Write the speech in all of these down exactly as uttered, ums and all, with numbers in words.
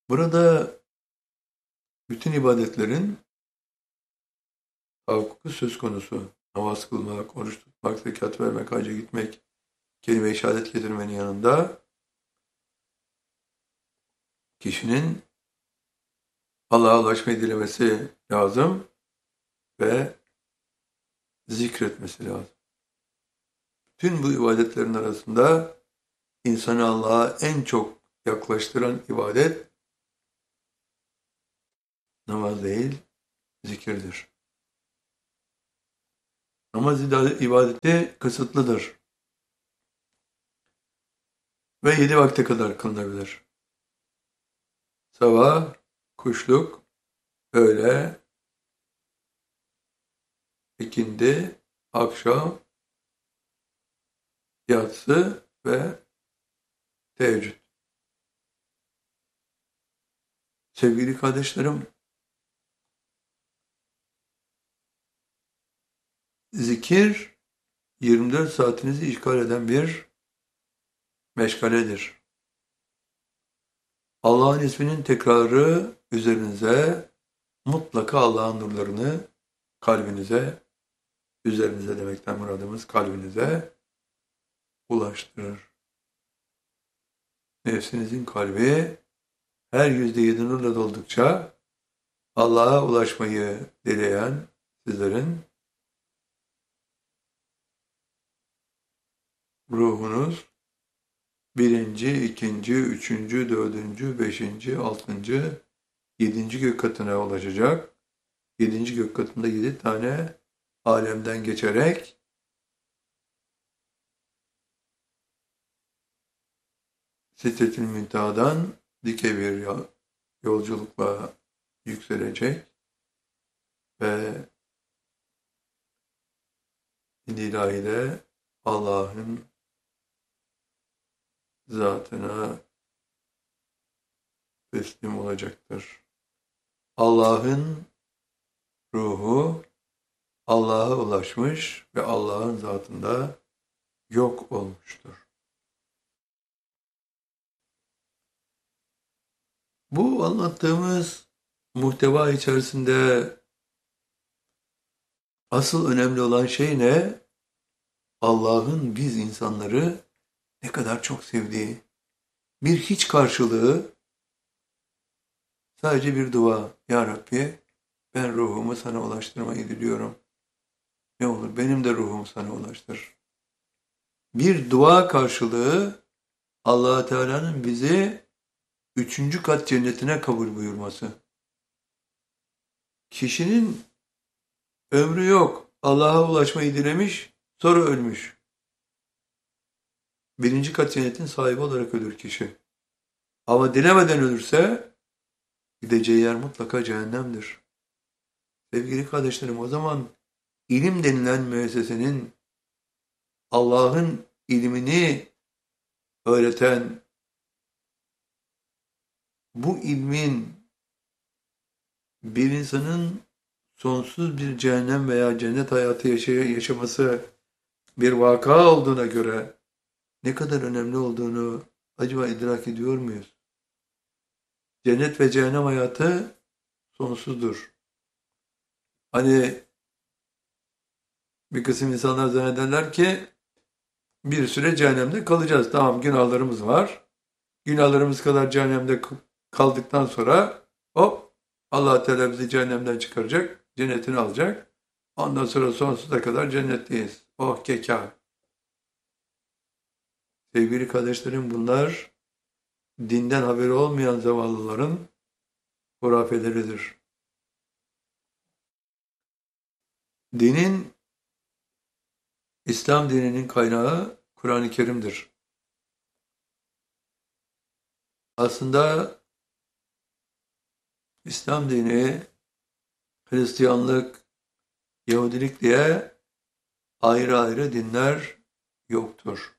Burada bütün ibadetlerin tahakkuku söz konusu. Namaz kılmak, oruç tutmak, zekat vermek, hacca gitmek, kelime-i şehadet getirmenin yanında kişinin Allah'a ulaşmayı dilemesi lazım ve zikretmesi lazım. Tüm bu ibadetlerin arasında insanı Allah'a en çok yaklaştıran ibadet namaz değil, zikirdir. Namaz ibadeti kısıtlıdır ve yedi vakte kadar kılınabilir. Sabah, kuşluk, öğle, ikindi, akşam, yatsı ve teheccüd. Sevgili kardeşlerim, zikir yirmi dört saatinizi işgal eden bir meşgaledir. Allah'ın isminin tekrarı üzerinize mutlaka Allah'ın nurlarını kalbinize, üzerinize demekten muradımız kalbinize ulaştırır. Nefsinizin kalbi her yüzde yedi nurla doldukça Allah'a ulaşmayı dileyen sizlerin ruhunuz birinci, ikinci, üçüncü, dördüncü, beşinci, altıncı, yedinci gök katına ulaşacak. Yedinci gök katında yedi tane alemden geçerek Sidret-i Münteha'dan dike bir yolculukla yükselecek ve İlahi'de Allah'ın zatına teslim olacaktır. Allah'ın ruhu Allah'a ulaşmış ve Allah'ın zatında yok olmuştur. Bu anlattığımız muhteva içerisinde asıl önemli olan şey ne? Allah'ın biz insanları ne kadar çok sevdiği, bir hiç karşılığı, sadece bir dua. Ya Rabbi, ben ruhumu sana ulaştırmayı diliyorum. Ne olur benim de ruhumu sana ulaştır. Bir dua karşılığı Allah Teala'nın bizi üçüncü kat cennetine kabul buyurması. Kişinin ömrü yok. Allah'a ulaşmayı dilemiş, sonra ölmüş. Birinci kat cennetin sahibi olarak ölür kişi. Ama dilemeden ölürse gideceği yer mutlaka cehennemdir. Sevgili kardeşlerim, o zaman ilim denilen müessesenin Allah'ın ilmini öğreten, bu ilmin bir insanın sonsuz bir cehennem veya cennet hayatı yaşaması bir vaka olduğuna göre ne kadar önemli olduğunu acaba idrak ediyor muyuz? Cennet ve cehennem hayatı sonsuzdur. Hani bir kısım insanlar zannederler ki bir süre cehennemde kalacağız. Tamam, günahlarımız var. Günahlarımız kadar cehennemde kaldıktan sonra hop Allah Teala bizi cehennemden çıkaracak, cennetini alacak. Ondan sonra sonsuza kadar cennetteyiz. Oh keka. Sevgili kardeşlerim, bunlar dinden haberi olmayan zavallıların hurafeleridir. Dinin, İslam dininin kaynağı Kur'an-ı Kerim'dir. Aslında İslam dini, Hristiyanlık, Yahudilik diye ayrı ayrı dinler yoktur.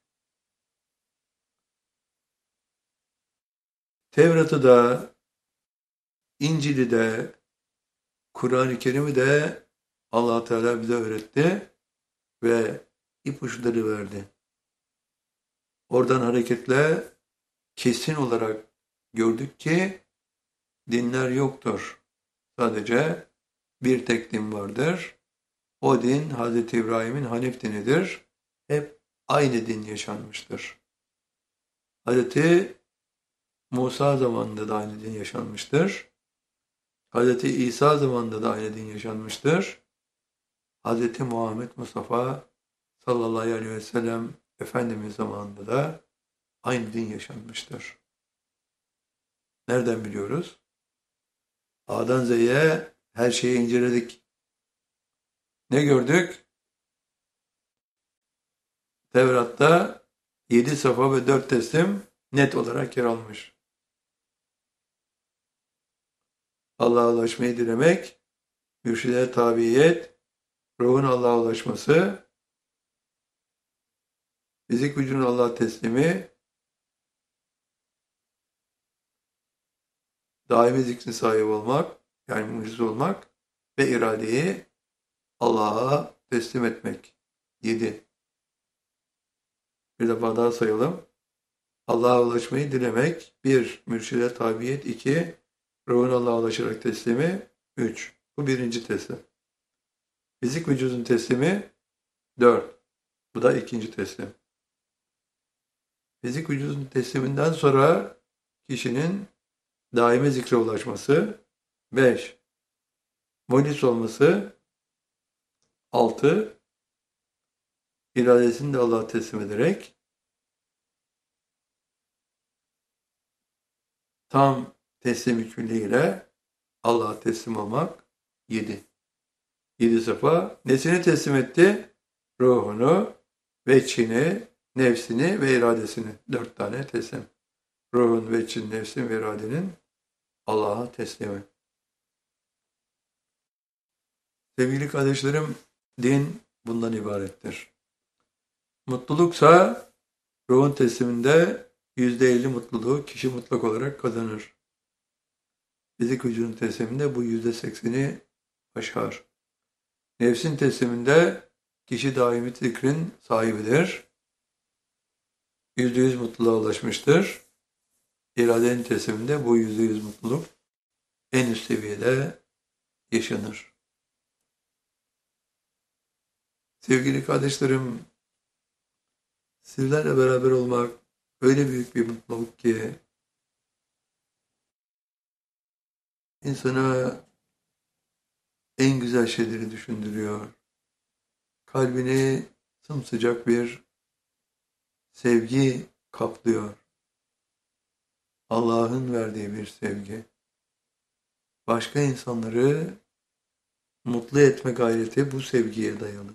Tevrat'ı da, İncil'i de, Kur'an-ı Kerim'i de Allah Teala bize öğretti ve ipuçları verdi. Oradan hareketle kesin olarak gördük ki dinler yoktur. Sadece bir tek din vardır. O din Hazreti İbrahim'in Hanif dinidir. Hep aynı din yaşanmıştır. Hazreti Musa zamanında da aynı din yaşanmıştır. Hazreti İsa zamanında da aynı din yaşanmıştır. Hazreti Muhammed Mustafa sallallahu aleyhi ve sellem Efendimiz zamanında da aynı din yaşanmıştır. Nereden biliyoruz? A'dan Z'ye her şeyi inceledik. Ne gördük? Tevrat'ta yedi safa ve dört teslim net olarak yer almış. Allah'a ulaşmayı dilemek, mürşide tabiyet, ruhun Allah'a ulaşması, fizik vücudun Allah'a teslimi, daimi zikrin sahibi olmak, yani mucize olmak ve iradeyi Allah'a teslim etmek. Yedi. Bir defa daha sayalım. Allah'a ulaşmayı dilemek. Bir, mürşide tabiyet. İki, ruhun Allah'a ulaşarak teslimi. Üç. Bu birinci teslim. Fizik vücudun teslimi. Dört. Bu da ikinci teslim. Fizik vücudun tesliminden sonra kişinin daimi zikre ulaşması. Beş. Munis olması. Altı. İradesini de Allah'a teslim ederek tam teslim hükmüyle Allah'a teslim olmak. Yedi. Yedi sefa. Nesini teslim etti? Ruhunu, veçhini, nefsini ve iradesini. Dört tane teslim. Ruhun, veçhin, nefsin ve iradenin Allah'a teslimi. Sevgili kardeşlerim, din bundan ibarettir. Mutluluksa ruhun tesliminde yüzde elli mutluluğu kişi mutlak olarak kazanır. Fizik vücudun tesliminde bu yüzde sekseni aşar. Nefsin tesliminde kişi daimi zikrin sahibidir. Yüzde yüz mutluluğa ulaşmıştır. İradenin tesliminde bu yüzde yüz mutluluk en üst seviyede yaşanır. Sevgili kardeşlerim, sizlerle beraber olmak öyle büyük bir mutluluk ki insana en güzel şeyleri düşündürüyor. Kalbini sımsıcak bir sevgi kaplıyor. Allah'ın verdiği bir sevgi. Başka insanları mutlu etme gayreti bu sevgiye dayalı.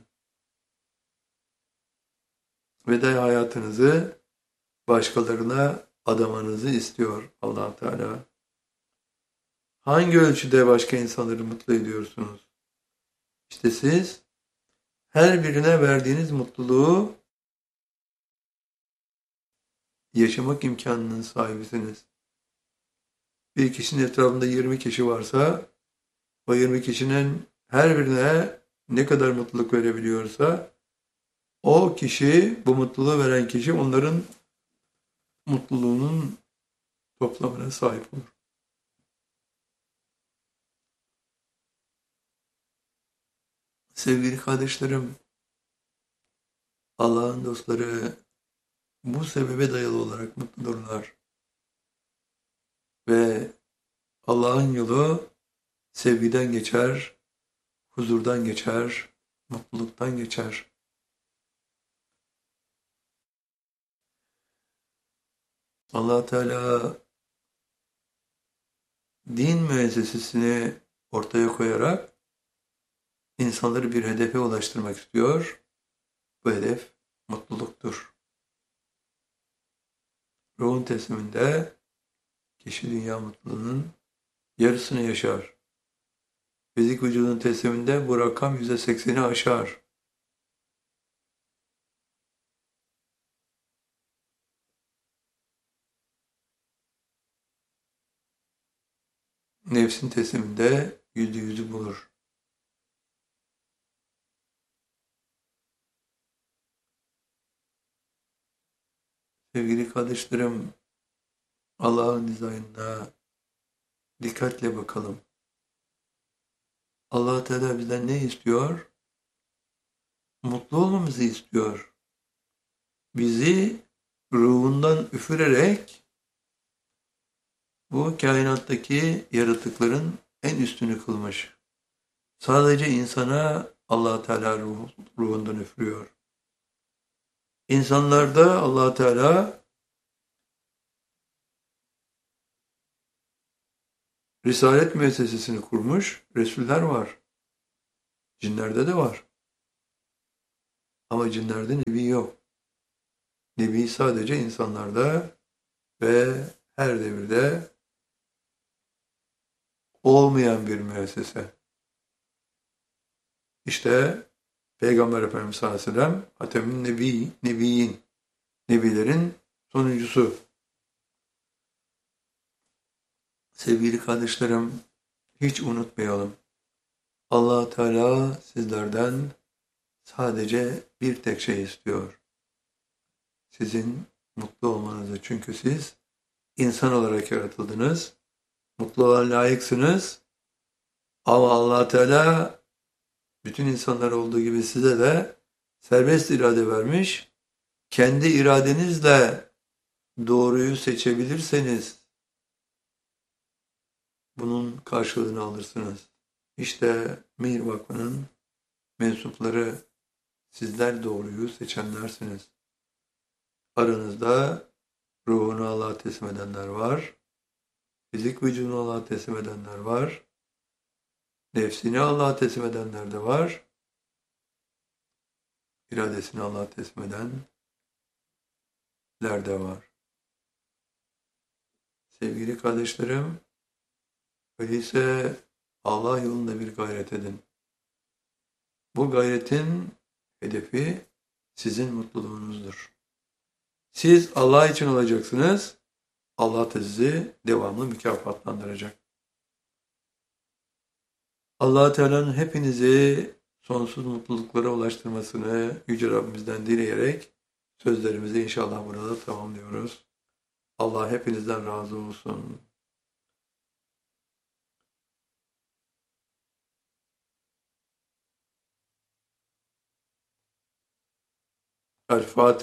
Ve de hayatınızı başkalarına adamanızı istiyor Allah Teala. Hangi ölçüde başka insanları mutlu ediyorsunuz? İşte siz her birine verdiğiniz mutluluğu yaşamak imkanının sahibisiniz. Bir kişinin etrafında yirmi kişi varsa o yirmi kişinin her birine ne kadar mutluluk verebiliyorsa o kişi, bu mutluluğu veren kişi onların mutluluğunun toplamına sahip olur. Sevgili kardeşlerim, Allah'ın dostları bu sebebe dayalı olarak mutludurlar. Ve Allah'ın yolu sevgiden geçer, huzurdan geçer, mutluluktan geçer. Allah Teala din müessesesini ortaya koyarak insanları bir hedefe ulaştırmak istiyor. Bu hedef mutluluktur. Ruhun tesliminde kişi dünya mutluluğunun yarısını yaşar. Fizik vücudun tesliminde bu rakam yüzde sekseni aşar. Nefsin tesliminde yüzde yüzü bulur. Sevgili kardeşlerim, Allah'ın dizaynına dikkatle bakalım. Allah Teala bizden ne istiyor? Mutlu olmamızı istiyor. Bizi ruhundan üfürerek bu kainattaki yaratıkların en üstünü kılmış. Sadece insana Allah Teala ruh, ruhundan üfürüyor. İnsanlarda Allah Teala Risalet müessesesini kurmuş, Resuller var. Cinlerde de var. Ama cinlerde Nebi yok. Nebi sadece insanlarda ve her devirde olmayan bir müessese. İşte Peygamber Efendimiz sallallahu aleyhi ve sellem Hatem-i Nebi, Nebiyin, Nebilerin sonuncusu. Sevgili kardeşlerim, hiç unutmayalım. Allah Teala sizlerden sadece bir tek şey istiyor. Sizin mutlu olmanızı. Çünkü siz insan olarak yaratıldınız. Mutluluğa layıksınız. Ama Allah Teala bütün insanlar olduğu gibi size de serbest irade vermiş. Kendi iradenizle doğruyu seçebilirseniz bunun karşılığını alırsınız. İşte Mihir Vakfı'nın mensupları sizler doğruyu seçenlersiniz. Aranızda ruhunu Allah'a teslim edenler var. Fizik vücudunu Allah'a teslim edenler var. Nefsini Allah'a teslim edenler de var. İradesini Allah'a teslim edenler de var. Sevgili kardeşlerim, öyleyse Allah yolunda bir gayret edin. Bu gayretin hedefi sizin mutluluğunuzdur. Siz Allah için olacaksınız. Allah da sizi devamlı mükafatlandıracak. Allah Teala'nın hepinizi sonsuz mutluluklara ulaştırmasını Yüce Rabbimizden dileyerek sözlerimizi inşallah burada tamamlıyoruz. Allah hepinizden razı olsun. El Fatiha.